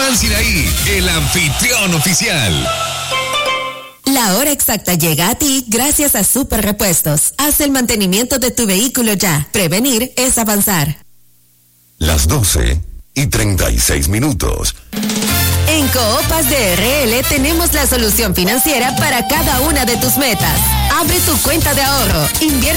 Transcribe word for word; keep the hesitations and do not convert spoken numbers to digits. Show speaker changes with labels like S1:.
S1: Juan Siraí, el anfitrión oficial.
S2: La hora exacta llega a ti gracias a Super Repuestos. Haz el mantenimiento de tu vehículo ya. Prevenir es avanzar.
S3: Las doce y treinta y seis minutos.
S2: En Coopas de R L tenemos la solución financiera para cada una de tus metas. Abre tu cuenta de ahorro, invierte